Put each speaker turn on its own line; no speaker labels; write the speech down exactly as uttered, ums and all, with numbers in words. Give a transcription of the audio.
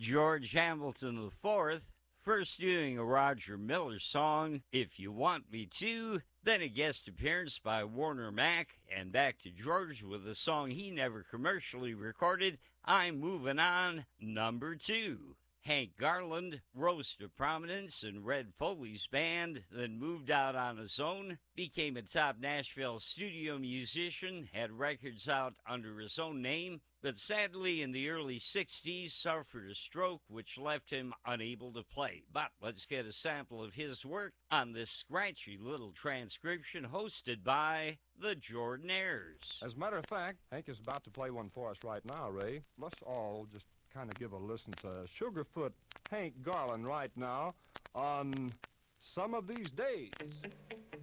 George Hamilton the fourth, first doing a Roger Miller song, If You Want Me To, then a guest appearance by Warner Mac, and back to George with a song he never commercially recorded, I'm Moving On, number two. Hank Garland rose to prominence in Red Foley's band, then moved out on his own, became a top Nashville studio musician, had records out under his own name, but sadly in the early sixties suffered a stroke which left him unable to play. But let's get a sample of his work on this scratchy little transcription hosted by the Jordanaires.
As a matter of fact, Hank is about to play one for us right now, Ray. Let's all just kind of give a listen to Sugarfoot Hank Garland right now on Some of These Days.